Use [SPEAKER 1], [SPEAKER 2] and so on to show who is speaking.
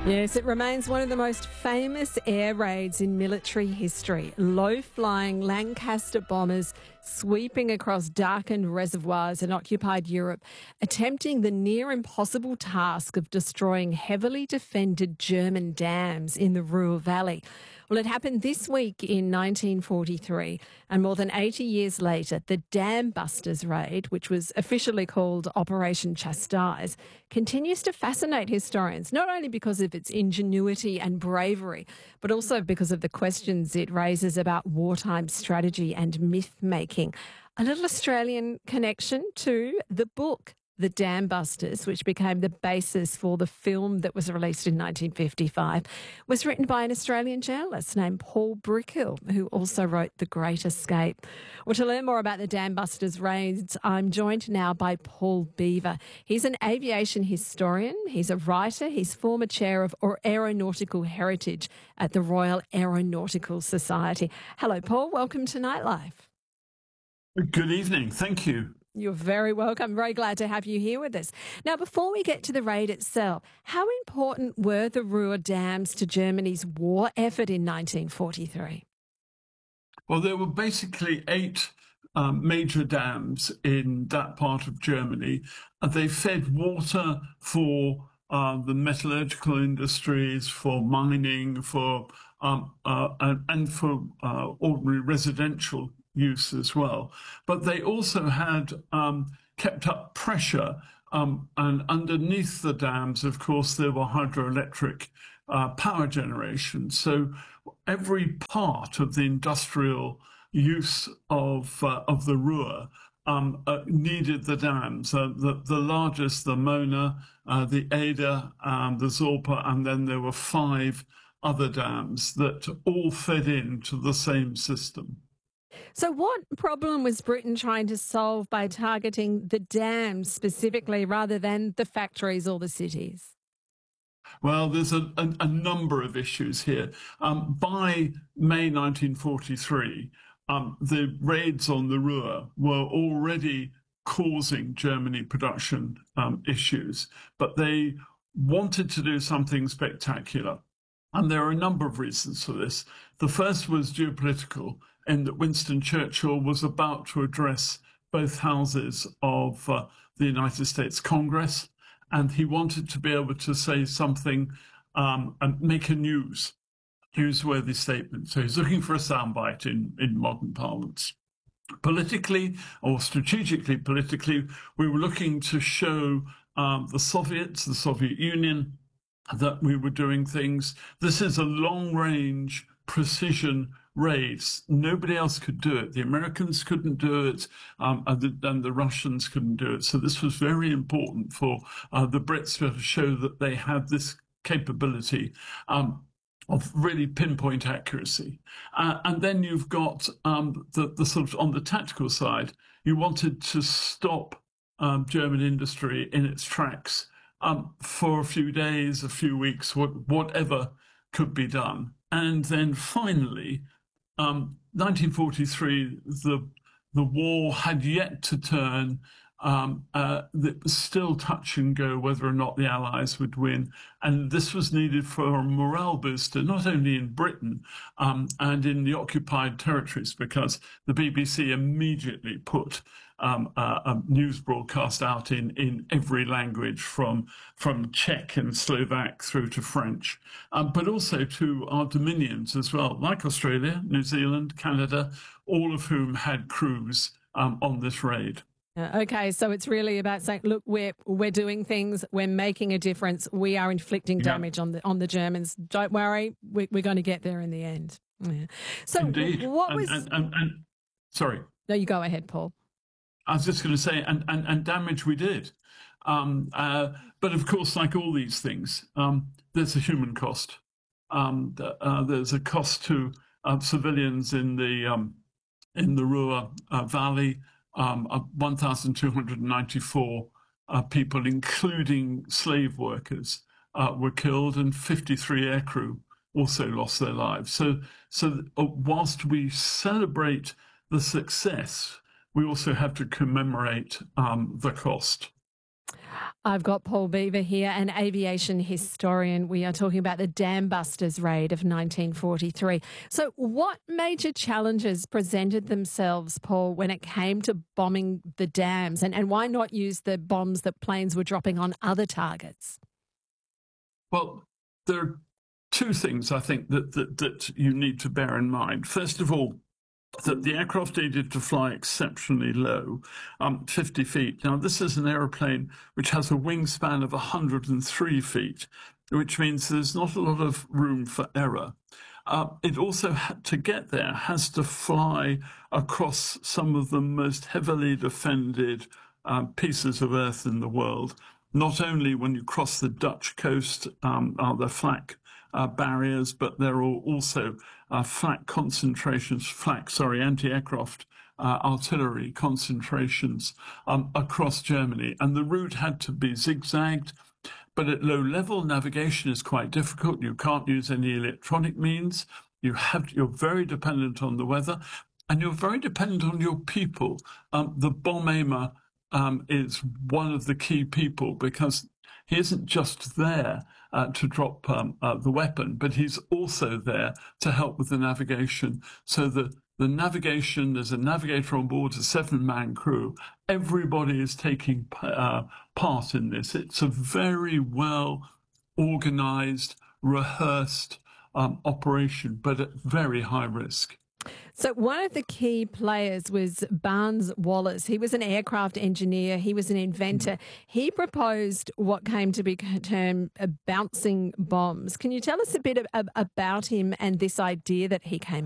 [SPEAKER 1] Yes, it remains one of the most famous air raids in military history. Low-flying Lancaster bombers sweeping across darkened reservoirs in occupied Europe, attempting the near-impossible task of destroying heavily defended German dams in the Ruhr Valley. Well, it happened this week in 1943, and more than 80 years later, the Dam Busters raid, which was officially called Operation Chastise, continues to fascinate historians, not only because of its ingenuity and bravery, but also because of the questions it raises about wartime strategy and myth-making. A little Australian connection to the book The Dam Busters, which became the basis for the film that was released in 1955, was written by an Australian journalist named Paul Brickhill, who also wrote The Great Escape. Well, to learn more about the Dam Busters raids, I'm joined now by Paul Beaver. He's an aviation historian, he's a writer, he's former chair of aeronautical heritage at the Royal Aeronautical Society. Hello, Paul. Welcome to Nightlife.
[SPEAKER 2] Good evening. Thank you.
[SPEAKER 1] You're very welcome. Very glad to have you here with us. Now, before we get to the raid itself, how important were the Ruhr dams to Germany's war effort in 1943?
[SPEAKER 2] Well, there were basically eight major dams in that part of Germany. They fed water for the metallurgical industries, for mining, and for ordinary residential use as well. But they also had kept up pressure, and underneath the dams, of course, there were hydroelectric power generation. So every part of the industrial use of the Ruhr needed the dams. The largest, the Mona, the Eder, the Sorpe, and then there were five other dams that all fed into the same system.
[SPEAKER 1] So what problem was Britain trying to solve by targeting the dams specifically rather than the factories or the cities?
[SPEAKER 2] Well, there's a number of issues here. By May 1943, the raids on the Ruhr were already causing Germany production issues, but they wanted to do something spectacular. And there are a number of reasons for this. The first was geopolitical, in that Winston Churchill was about to address both houses of the United States Congress, and he wanted to be able to say something and make a newsworthy statement. So he's looking for a soundbite in modern parlance. Politically, or strategically politically, we were looking to show the Soviets, the Soviet Union, that we were doing things. This is a long-range precision raids. Nobody else could do it. The Americans couldn't do it, and the Russians couldn't do it. So this was very important for the Brits to show that they had this capability of really pinpoint accuracy. And then you've got the sort of, on the tactical side, you wanted to stop German industry in its tracks for a few days, a few weeks, whatever could be done. And then finally, 1943, the war had yet to turn. It was still touch and go whether or not the Allies would win. And this was needed for a morale booster, not only in Britain and in the occupied territories, because the BBC immediately put a news broadcast out in every language, from Czech and Slovak through to French, but also to our dominions as well, like Australia, New Zealand, Canada, all of whom had crews on this raid.
[SPEAKER 1] Okay, so it's really about saying, look, we're doing things, we're making a difference, we are inflicting damage on the Germans. Don't worry, we're going to get there in the end. Yeah. So
[SPEAKER 2] indeed.
[SPEAKER 1] What was?
[SPEAKER 2] Sorry.
[SPEAKER 1] No, you go ahead, Paul.
[SPEAKER 2] I was just going to say, and damage we did. But of course, like all these things, there's a human cost. There's a cost to civilians in the Ruhr Valley. 1,294 people, including slave workers, were killed, and 53 aircrew also lost their lives. So whilst we celebrate the success, we also have to commemorate the cost.
[SPEAKER 1] I've got Paul Beaver here, an aviation historian. We are talking about the Dam Busters raid of 1943. So what major challenges presented themselves, Paul, when it came to bombing the dams? And why not use the bombs that planes were dropping on other targets?
[SPEAKER 2] Well, there are two things I think that you need to bear in mind. First of all, that the aircraft needed to fly exceptionally low, 50 feet. Now, this is an aeroplane which has a wingspan of 103 feet, which means there's not a lot of room for error. It also had to get there, has to fly across some of the most heavily defended pieces of earth in the world. Not only when you cross the Dutch coast are there flak barriers, but there are also anti-aircraft artillery concentrations across Germany. And the route had to be zigzagged, but at low level, navigation is quite difficult. You can't use any electronic means. You're very dependent on the weather, and you're very dependent on your people. The bomb aimer is one of the key people, because he isn't just there to drop the weapon, but he's also there to help with the navigation. So the navigation, there's a navigator on board, a 7-man crew. Everybody is taking part in this. It's a very well organized, rehearsed operation, but at very high risk.
[SPEAKER 1] So one of the key players was Barnes Wallis. He was an aircraft engineer. He was an inventor. He proposed what came to be termed bouncing bombs. Can you tell us a bit about him and this idea that he came